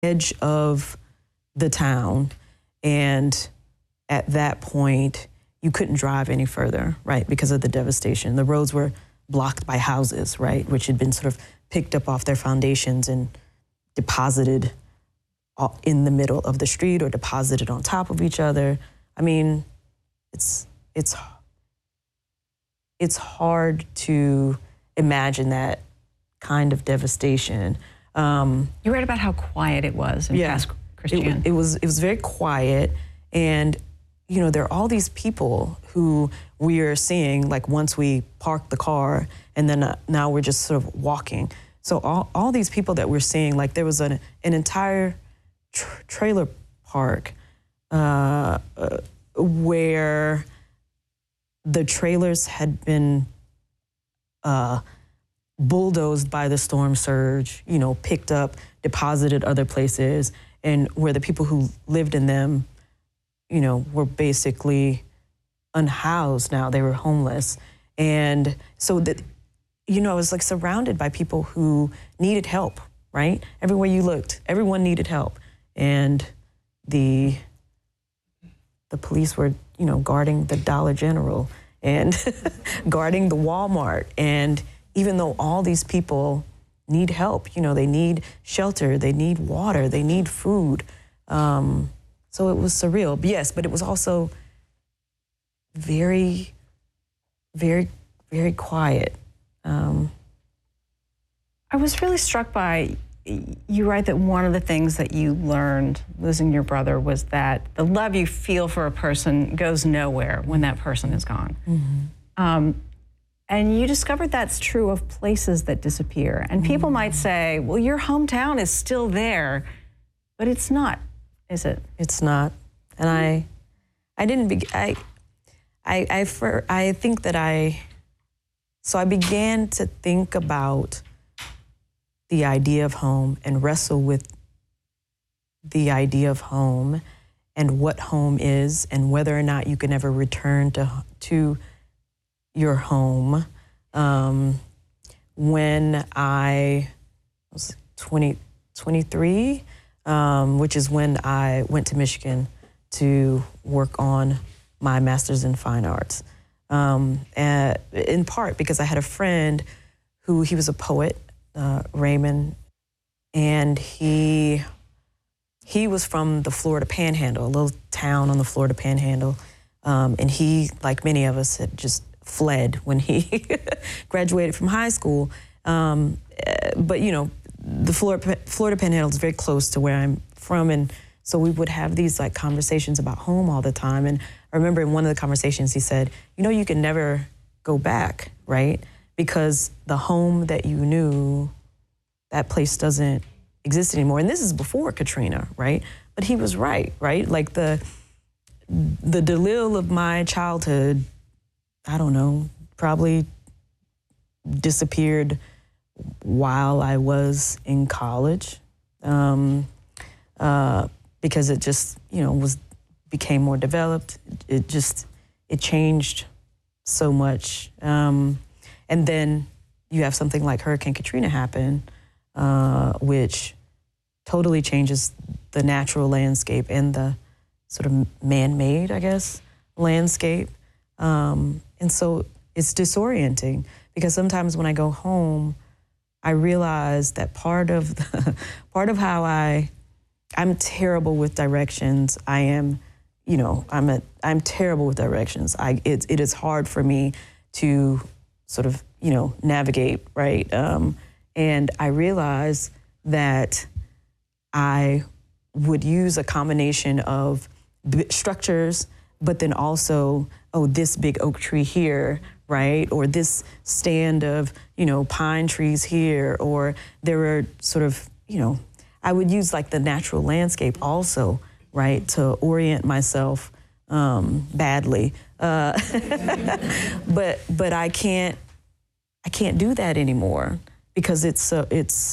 edge of the town, and at that point, you couldn't drive any further, right, because of the devastation. The roads were blocked by houses, right, which had been sort of picked up off their foundations and deposited in the middle of the street or deposited on top of each other. I mean, it's hard to imagine that kind of devastation. You read about how quiet it was in Pass Christian. It was very quiet, and you know, there are all these people who we are seeing, like once we park the car, and then now we're just sort of walking. So all these people that we're seeing, like there was an entire trailer park where the trailers had been bulldozed by the storm surge, you know, picked up, deposited other places, and where the people who lived in them, you know, were basically unhoused now. They were homeless. And so that, you know, it was like surrounded by people who needed help, right? Everywhere you looked, everyone needed help. And the police were, you know, guarding the Dollar General and guarding the Walmart. And even though all these people need help, you know, they need shelter, they need water, they need food. So it was surreal, yes, but it was also very, very, very quiet. I was really struck by, you write that one of the things that you learned losing your brother was that the love you feel for a person goes nowhere when that person is gone. Mm-hmm. And you discovered that's true of places that disappear. And people might say, well, your hometown is still there, but it's not, is it? It's not. And I think that I began to think about the idea of home and wrestle with the idea of home and what home is and whether or not you can ever return to your home. When I was 23, which is when I went to Michigan to work on my master's in fine arts. In part because I had a friend he was a poet, Raymond, and he was from the Florida Panhandle, a little town on the Florida Panhandle. And he, like many of us, had just fled when he graduated from high school. But you know, the Florida Panhandle is very close to where I'm from, and so we would have these like conversations about home all the time. And I remember in one of the conversations he said, you know, you can never go back, right? Because the home that you knew, that place doesn't exist anymore. And this is before Katrina, right? But he was right? Like the Dalil of my childhood, I don't know, probably disappeared while I was in college, because it just, you know, became more developed. It changed so much. And then you have something like Hurricane Katrina happen, which totally changes the natural landscape and the sort of man-made, I guess, landscape. And so it's disorienting because sometimes when I go home, I realize that part of how I'm terrible with directions. I'm terrible with directions. It is hard for me to sort of, you know, navigate, right? And I realize that I would use a combination of structures, but then also, oh, this big oak tree here, right? Or this stand of, you know, pine trees here, or there are sort of, you know, I would use like the natural landscape also, right, to orient myself badly. But I can't do that anymore because it's so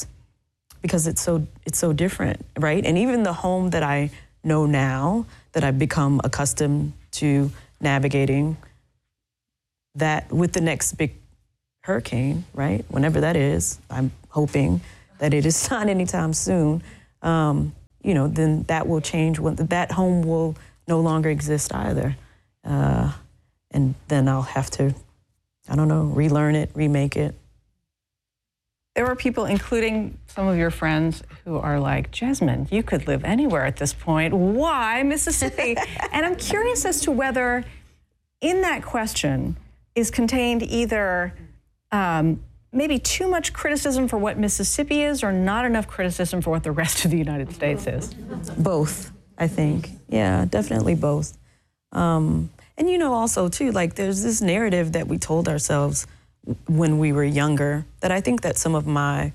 different, right? And even the home that I know now, that I've become accustomed to navigating, that with the next big hurricane, right? Whenever that is, I'm hoping that it is not anytime soon. then that will change. When that home will no longer exist either. And then I'll have to, I don't know, relearn it, remake it. There are people, including some of your friends, who are like, Jasmine, you could live anywhere at this point. Why Mississippi? And I'm curious as to whether in that question is contained either maybe too much criticism for what Mississippi is or not enough criticism for what the rest of the United States is. Both, I think. Yeah, definitely both. And also too, like there's this narrative that we told ourselves when we were younger that I think that some of my,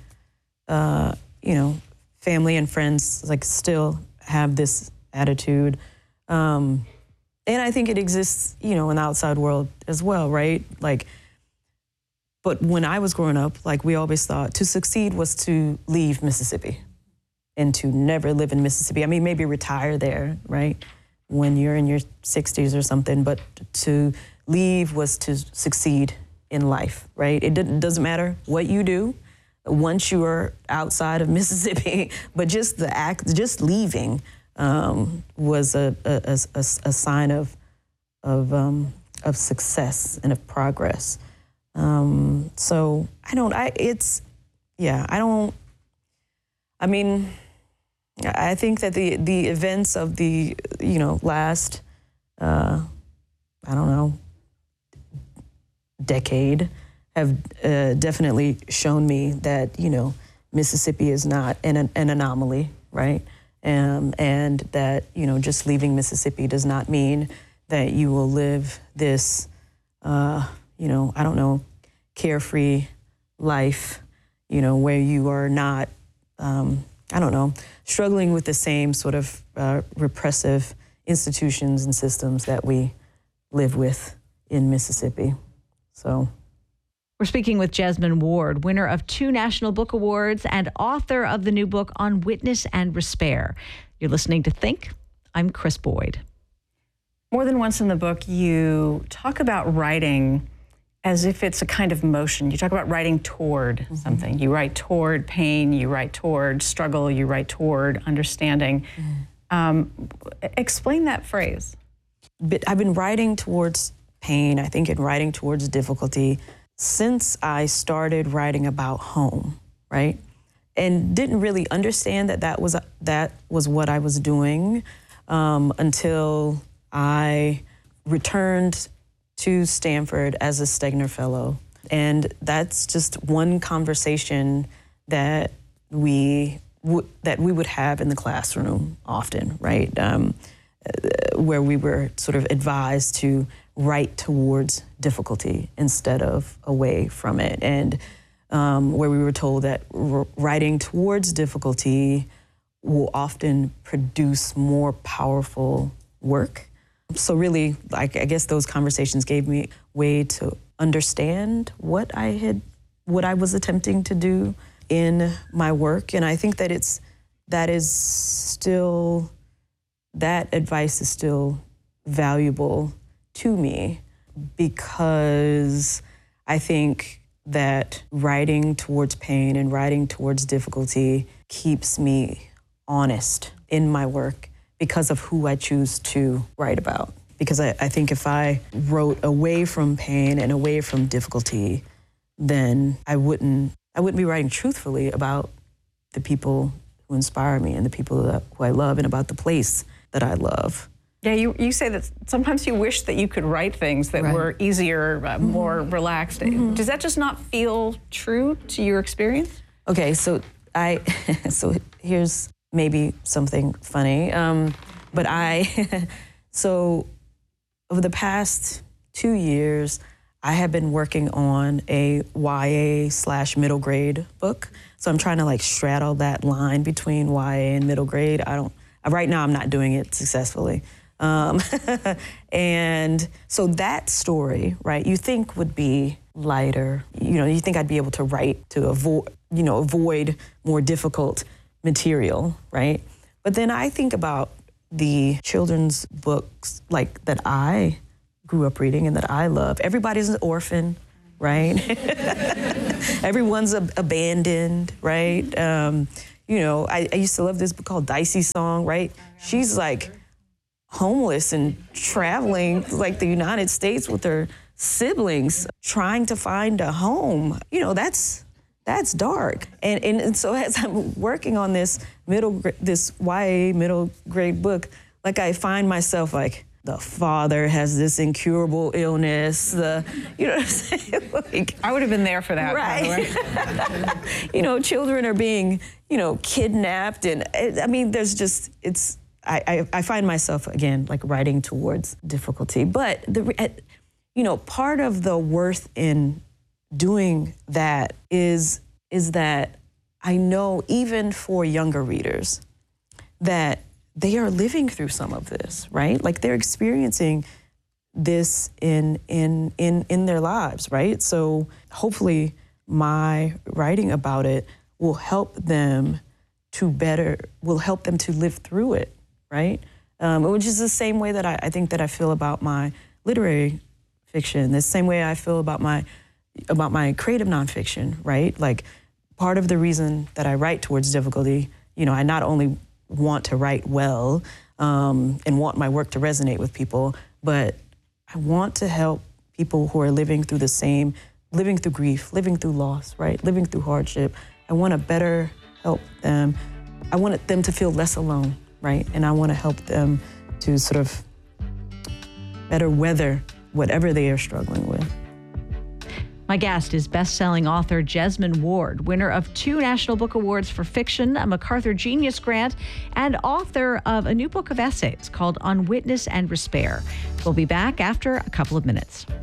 family and friends like still have this attitude. And I think it exists, in the outside world as well, right? Like, but when I was growing up, like we always thought to succeed was to leave Mississippi and to never live in Mississippi. I mean, maybe retire there, right? When you're in your 60s or something, but to leave was to succeed in life, right? It doesn't matter what you do once you are outside of Mississippi, but just the act, just leaving was a sign of success and of progress. So I think that the events of the, last, decade have definitely shown me that, Mississippi is not an anomaly, right? And that, just leaving Mississippi does not mean that you will live this, carefree life, where you are not, struggling with the same sort of repressive institutions and systems that we live with in Mississippi. So. We're speaking with Jesmyn Ward, winner of 2 National Book Awards and author of the new book On Witness and Despair. You're listening to Think. I'm Chris Boyd. More than once in the book, you talk about writing as if it's a kind of motion. You talk about writing toward something. You write toward pain, you write toward struggle, you write toward understanding. Explain that phrase. But I've been writing towards pain, I think, and writing towards difficulty since I started writing about home, right? And didn't really understand that was what I was doing until I returned to Stanford as a Stegner Fellow. And that's just one conversation that we would have in the classroom often, right? Where we were sort of advised to write towards difficulty instead of away from it. And where we were told that writing towards difficulty will often produce more powerful work. So really, I guess those conversations gave me a way to understand what I was attempting to do in my work. And I think that that advice is still valuable to me, because I think that writing towards pain and writing towards difficulty keeps me honest in my work because of who I choose to write about. Because I think if I wrote away from pain and away from difficulty, then I wouldn't be writing truthfully about the people who inspire me and the people who I love and about the place that I love. Yeah, you say that sometimes you wish that you could write things that were easier, more relaxed. Does that just not feel true to your experience? Okay, so here's maybe something funny, so over the past 2 years, I have been working on a YA/middle grade book. So I'm trying to straddle that line between YA and middle grade. Right now I'm not doing it successfully. And so that story, right, you think would be lighter. You think I'd be able to write to avoid more difficult material, right? But then I think about the children's books that I grew up reading and that I love. Everybody's an orphan, right? Everyone's abandoned, right? You know, I used to love this book called Dicey Song, right? She's like homeless and traveling like the United States with her siblings, trying to find a home. You know, that's dark. And so as I'm working on this YA middle grade book, like I find myself like, the father has this incurable illness. You know what I'm saying? Like, I would have been there for that, right? By the way. You know, children are being, you know, kidnapped, and I mean, there's just I find myself again like writing towards difficulty, but you know, part of the worth in doing that is that I know even for younger readers that they are living through some of this, right? Like they're experiencing this in their lives, right? So hopefully my writing about it will help them to live through it, right? Which is the same way that I think that I feel about my literary fiction, the same way I feel about my creative nonfiction, right? Like part of the reason that I write towards difficulty, you know, I not only want to write well and want my work to resonate with people, but I want to help people who are living through grief, living through loss, right? Living through hardship. I want to better help them. I want them to feel less alone, right? And I want to help them to sort of better weather whatever they are struggling with. My guest is best-selling author Jesmyn Ward, winner of 2 National Book Awards for fiction, a MacArthur Genius Grant, and author of a new book of essays called On Witness and Despair. We'll be back after a couple of minutes.